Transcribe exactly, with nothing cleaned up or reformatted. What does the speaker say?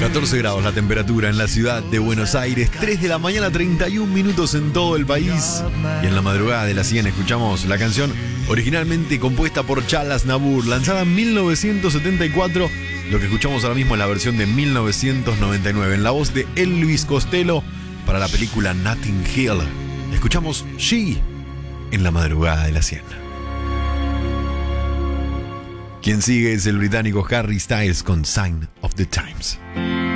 catorce grados la temperatura en la ciudad de Buenos Aires, tres de la mañana, treinta y un minutos en todo el país. Y en la madrugada de la cien escuchamos la canción originalmente compuesta por Charles Aznavour, lanzada en mil novecientos setenta y cuatro. Lo que escuchamos ahora mismo es la versión de mil novecientos noventa y nueve, en la voz de Elvis Costello para la película Notting Hill. Escuchamos She en la madrugada de la cien. Quien sigue es el británico Harry Styles con Sign of the Times.